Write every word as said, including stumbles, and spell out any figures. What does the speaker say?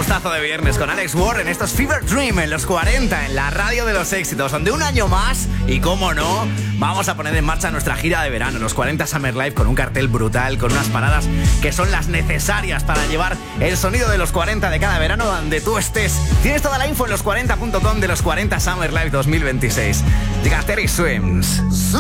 Repastazo de viernes con Alex Warren. Esto es Fever Dream en los cuarenta, en la radio de los éxitos, donde un año más, y cómo no, vamos a poner en marcha nuestra gira de verano, los cuarenta Summer Live, con un cartel brutal, con unas paradas que son las necesarias para llevar el sonido de los cuarenta de cada verano donde tú estés. Tienes toda la info en los cuarenta punto com de los cuarenta Summer Live dos mil veintiséis. Llega Terry Swims.